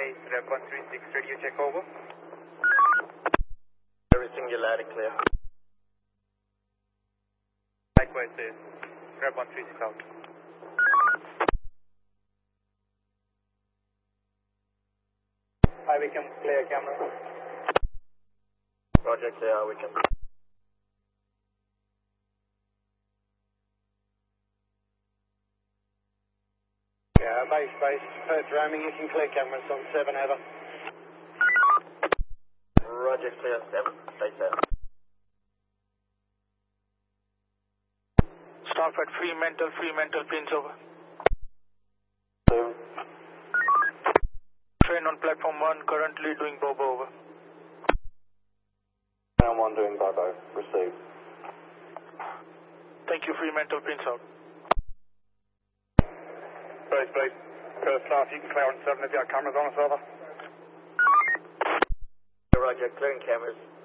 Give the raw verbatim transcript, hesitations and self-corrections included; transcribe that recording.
eight, Rep one three six, radio check over. Everything you loud and clear. Likewise, sir. Rep one three six out. Hi, we can clear camera. Roger, clear, we can. Yeah, base, base. Perth roaming, you can clear cameras on seven, over. Roger, clear, seven. Stay there. Staff at Fremantle, Fremantle, Prince over. Seven. Train on platform one, currently doing Bobo over. Down one doing Bobo, receive. Thank you, Fremantle, Prince out. Base, base. Perth staff, you can clear on seven if you have cameras on us, over. Roger, clearing cameras.